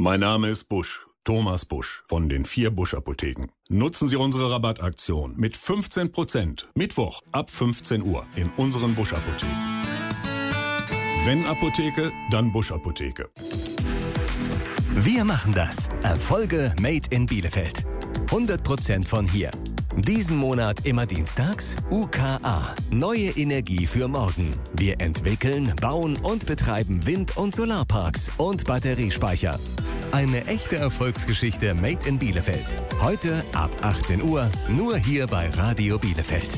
Mein Name ist Busch, Thomas Busch von den 4 Busch-Apotheken. Nutzen Sie unsere Rabattaktion mit 15%, Mittwoch ab 15 Uhr in unseren Busch-Apotheken. Wenn Apotheke, dann Busch-Apotheke. Wir machen das. Erfolge made in Bielefeld. 100% von hier. Diesen Monat immer dienstags UKA. Neue Energie für morgen. Wir entwickeln, bauen und betreiben Wind- und Solarparks und Batteriespeicher. Eine echte Erfolgsgeschichte made in Bielefeld. Heute ab 18 Uhr, nur hier bei Radio Bielefeld.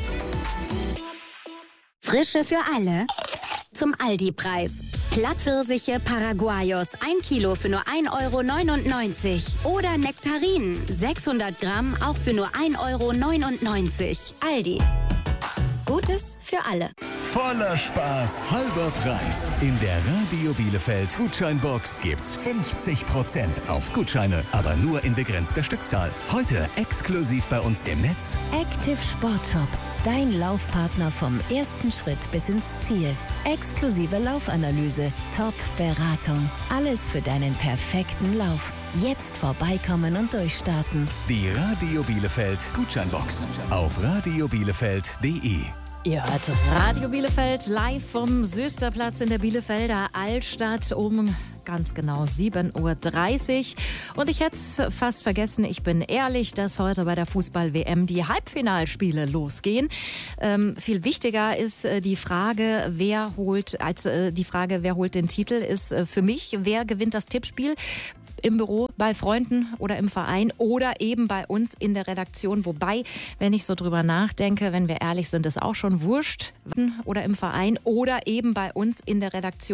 Frische für alle zum Aldi-Preis. Plattpfirsiche Paraguayos, 1 Kilo für nur 1,99 €. Oder Nektarinen, 600 Gramm, auch für nur 1,99 €. Aldi. Gutes für alle. Voller Spaß, halber Preis. In der Radio Bielefeld Gutscheinbox gibt's 50% auf Gutscheine, aber nur in begrenzter Stückzahl. Heute exklusiv bei uns im Netz. Active Sport Shop. Dein Laufpartner vom ersten Schritt bis ins Ziel. Exklusive Laufanalyse, Top-Beratung. Alles für deinen perfekten Lauf. Jetzt vorbeikommen und durchstarten. Die Radio Bielefeld Gutscheinbox auf radiobielefeld.de. Ihr hört Radio Bielefeld live vom Sösterplatz in der Bielefelder Altstadt um ganz genau 7:30 Uhr. Und ich hätte es fast vergessen, ich bin ehrlich, dass heute bei der Fußball-WM die Halbfinalspiele losgehen. Viel wichtiger ist die Frage, wer holt den Titel, ist für mich, wer gewinnt das Tippspiel? Im Büro, bei Freunden oder im Verein oder eben bei uns in der Redaktion. Wobei, wenn ich so drüber nachdenke, wenn wir ehrlich sind, ist auch schon wurscht. Oder im Verein oder eben bei uns in der Redaktion.